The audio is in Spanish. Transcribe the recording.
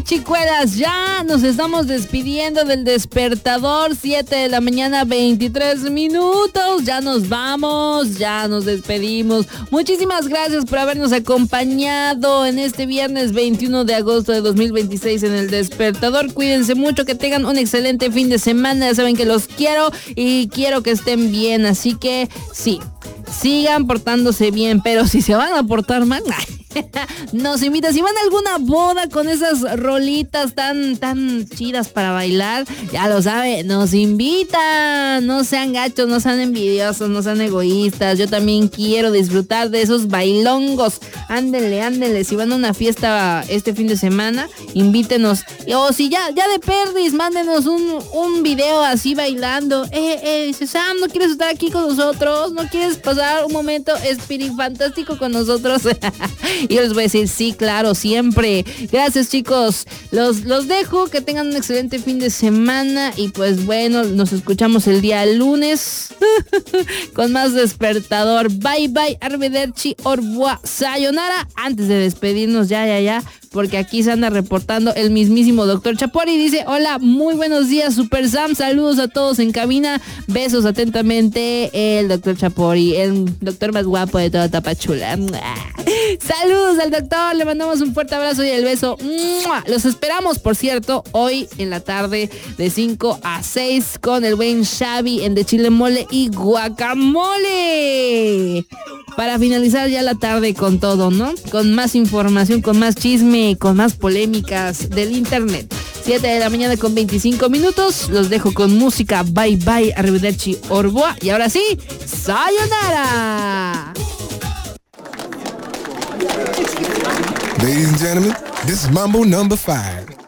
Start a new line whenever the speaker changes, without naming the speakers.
chicuelas, ya nos estamos despidiendo del despertador. 7 de la mañana, 23 minutos. Ya nos vamos, ya nos despedimos. Muchísimas gracias por habernos acompañado en este viernes 21 de agosto de 2026 en el despertador. Cuídense mucho, que tengan un excelente fin de semana. Ya saben que los quiero y quiero que estén bien. Así que sí, sigan portándose bien, pero si se van a portar mal, nos invita. Si van a alguna boda con esas rolitas tan chidas para bailar, ya lo sabe, nos invitan. No sean gachos, no sean envidiosos, no sean egoístas. Yo también quiero disfrutar de esos bailongos. Ándele. Si van a una fiesta este fin de semana, invítenos. O si ya de perdis, mándenos un video así bailando. Sam, ¿no quieres estar aquí con nosotros? ¿No quieres pasar un momento espirifantástico con nosotros? Y yo les voy a decir, sí, claro, siempre. Gracias, chicos. Los dejo, que tengan un excelente fin de semana. Y pues bueno, nos escuchamos el día lunes con más despertador. Bye, arrivederci, au revoir, sayonara. Antes de despedirnos, ya, porque aquí se anda reportando el mismísimo Dr. Chapori. Dice, hola, muy buenos días, Super Sam. Saludos a todos en cabina. Besos atentamente, el Dr. Chapori, el doctor más guapo de toda Tapachula. Saludos al doctor, le mandamos un fuerte abrazo y el beso. Los esperamos, por cierto, hoy en la tarde de 5 a 6 con el buen Xavi en de chile mole y guacamole. Para finalizar ya la tarde con todo, ¿no? Con más información, con más chisme, con más polémicas del internet. 7 de la mañana con 25 minutos. Los dejo con música. Bye, arrivederci, au revoir. Y ahora sí, sayonara.
Ladies and gentlemen, this is Mambo number 5.